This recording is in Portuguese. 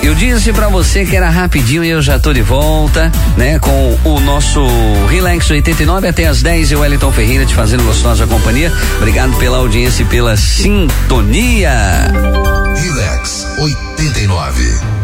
Eu disse pra você que era rapidinho e eu já tô de volta, né? Com o nosso Relax 89 até as 10 e o Wellington Ferreira te fazendo gostosa companhia. Obrigado pela audiência e pela sintonia. Relax 89.